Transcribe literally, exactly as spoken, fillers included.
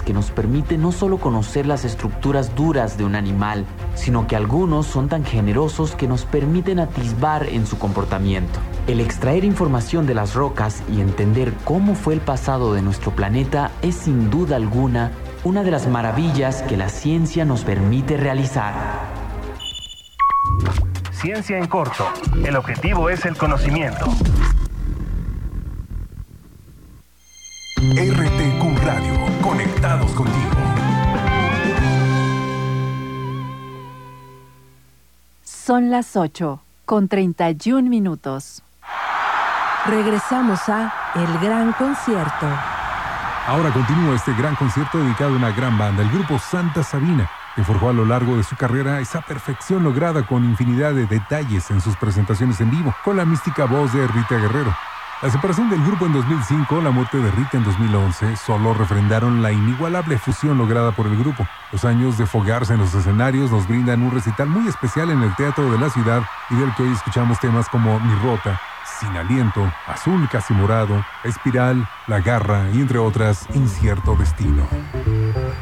que nos permite no solo conocer las estructuras duras de un animal, sino que algunos son tan generosos que nos permiten atisbar en su comportamiento. El extraer información de las rocas y entender cómo fue el pasado de nuestro planeta es sin duda alguna una de las maravillas que la ciencia nos permite realizar. Ciencia en corto. El objetivo es el conocimiento. R T Q Radio. Conectados contigo. Son las ocho con treinta y un minutos. Regresamos a El Gran Concierto. Ahora continúa este gran concierto dedicado a una gran banda, el grupo Santa Sabina, que forjó a lo largo de su carrera esa perfección lograda con infinidad de detalles en sus presentaciones en vivo, con la mística voz de Rita Guerrero. La separación del grupo en dos mil cinco, la muerte de Rita en dos mil once, solo refrendaron la inigualable fusión lograda por el grupo. Los años de fogarse en los escenarios nos brindan un recital muy especial en el Teatro de la Ciudad y del que hoy escuchamos temas como Mi Rota, Sin Aliento, Azul Casi Morado, Espiral, La Garra y entre otras, Incierto Destino.